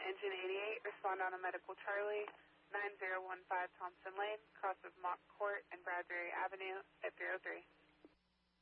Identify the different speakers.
Speaker 1: Engine 88, respond on a medical Charlie, 9015 Thompson Lane, cross of Mock Court and Bradbury Avenue at 303.